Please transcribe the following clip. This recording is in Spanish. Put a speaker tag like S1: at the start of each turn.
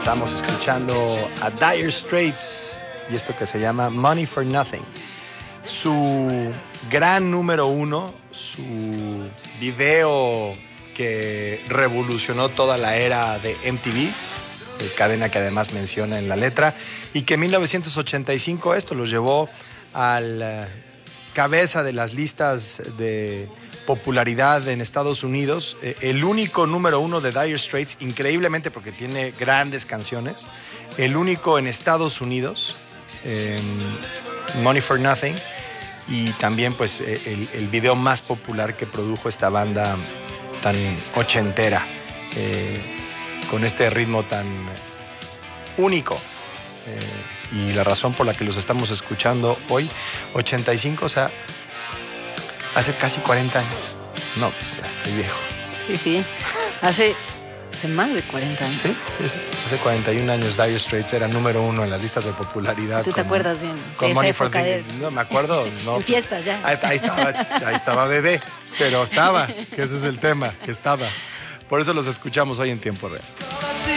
S1: Estamos escuchando a Dire Straits y esto que se llama Money for Nothing. Su gran número uno, su video que revolucionó toda la era de MTV, cadena que además menciona en la letra, y que en 1985 esto los llevó al cabeza de las listas de popularidad en Estados Unidos, el único número uno de Dire Straits, increíblemente porque tiene grandes canciones, el único en Estados Unidos, Money for Nothing, y también pues el video más popular que produjo esta banda tan ochentera, con este ritmo tan único. Y la razón por la que los estamos escuchando hoy, 85, o sea, hace casi 40 años. No, pues ya estoy viejo.
S2: Sí. Hace más de 40 años.
S1: Sí. Hace 41 años Dire Straits era número uno en las listas de popularidad.
S2: ¿Tú te acuerdas bien?
S1: Con Money for Nothing. No, me acuerdo. No,
S2: en fiestas ya.
S1: Ahí estaba bebé, pero estaba, que ese es el tema, que estaba. Por eso los escuchamos hoy en tiempo real.